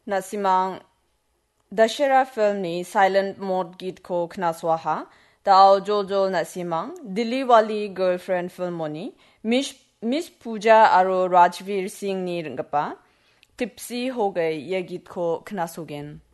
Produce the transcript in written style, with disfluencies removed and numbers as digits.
nasimang Dashera film ni silent mode git ko knaswaha tao jol nasimang Dilli Wali girlfriend film moni Miss Pooja aro Rajveer Singh ni rngapa tipsy हो गए ये गीत को knasugen